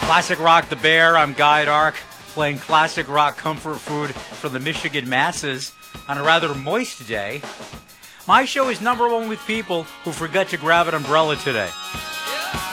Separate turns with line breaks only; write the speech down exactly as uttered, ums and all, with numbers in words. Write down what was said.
Classic Rock the Bear, I'm Guy Dark, playing classic rock comfort food for the Michigan masses on a rather moist day. My show is number one with people who forgot to grab an umbrella today.